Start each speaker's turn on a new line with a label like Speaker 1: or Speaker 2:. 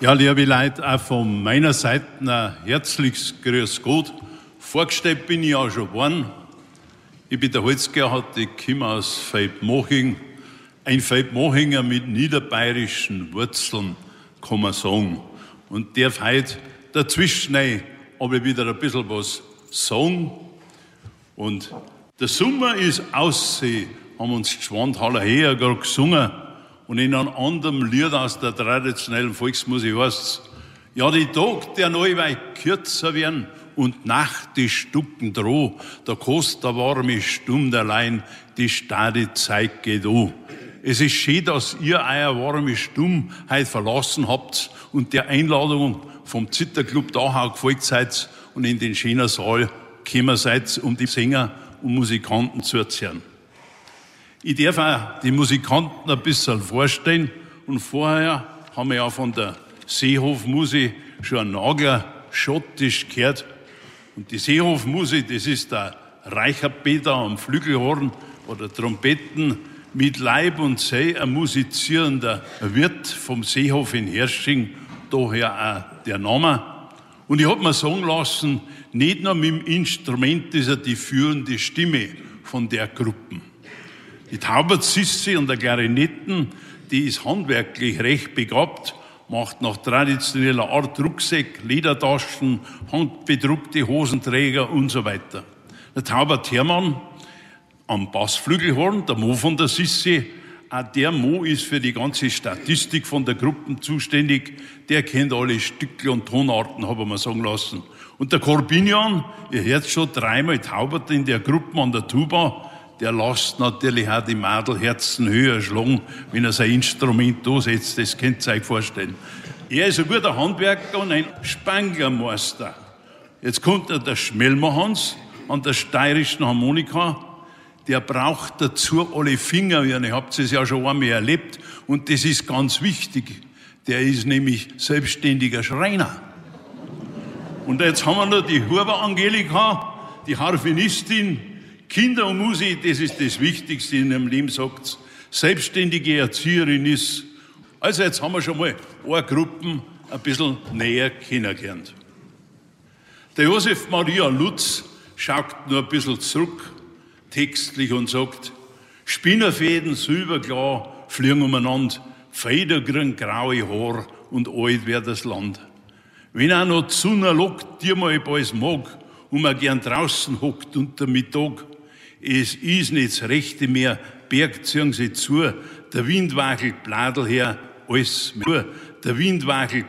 Speaker 1: Ja, liebe Leute, auch von meiner Seite ein herzliches Grüß Gott. Vorgestellt bin ich auch schon geworden. Ich bin der Holzgerhard, ich komme aus Feldmoching. Ein Feldmochinger mit niederbayerischen Wurzeln, kann man sagen. Und darf heute dazwischen aber wieder ein bisschen was sagen. Und der Sommer ist aussehen, haben uns die Schwandhaler Heer gerade gesungen. Und in einem anderen Lied aus der traditionellen Volksmusik heißt es, ja, die Tage der Neuweih kürzer werden und Nacht die Stucken droh, da kostet der warme Stunde allein, die stade Zeit geht an. Es ist schön, dass ihr euer warme Stumm heute verlassen habt und der Einladung vom Zitterclub Dachau gefolgt seid und in den schönen Saal gekommen seid, um die Sänger und Musikanten zu erzählen. Ich darf auch die Musikanten ein bisschen vorstellen. Und vorher haben wir ja von der Seehofmusik schon einen Nagler schottisch gehört. Und die Seehofmusik, das ist der Reicherpeter am Flügelhorn oder Trompeten mit Leib und Seele, ein musizierender Wirt vom Seehof in Hersching, daher auch der Name. Und ich habe mir sagen lassen, nicht nur mit dem Instrument ist er die führende Stimme von der Gruppe. Die Tauberzisse und der Klarinetten, die ist handwerklich recht begabt, macht nach traditioneller Art Rucksäck, Ledertaschen, handbedruckte Hosenträger und so weiter. Der Taubert Hermann am Bassflügelhorn, der Mo von der Sisse, auch der Mo ist für die ganze Statistik von der Gruppe zuständig. Der kennt alle Stücke und Tonarten, habe ich mir sagen lassen. Und der Corbinian, ihr hört schon dreimal Taubert in der Gruppe an der Tuba, der lässt natürlich auch die Madelherzen höher schlagen, wenn er sein Instrument da setzt. Das könnt ihr euch vorstellen. Er ist ein guter Handwerker und ein Spanglermeister. Jetzt kommt der Schmelmer Hans an der steirischen Harmonika. Der braucht dazu alle Finger. Ihr habt es ja schon einmal erlebt. Und das ist ganz wichtig. Der ist nämlich selbstständiger Schreiner. Und jetzt haben wir noch die Huber Angelika, die Harfenistin. Kinder und Musik, das ist das Wichtigste in ihrem Leben, sagt selbstständige Erzieherin ist. Also jetzt haben wir schon mal eine Gruppe ein bisschen näher kennengelernt. Der Josef Maria Lutz schaut nur ein bisschen zurück, textlich und sagt, Spinnerfäden silberklar fliegen umeinander, Federgrün, graue Haar und alt wär das Land. Wenn auch noch die Sonne lockt, dir mal alles mag und man gern draußen hockt unter Mittag, es ist nicht das Rechte mehr, Berg ziehen sie zu, der Wind wachelt Bladel her, alles nur. Der Wind wachelt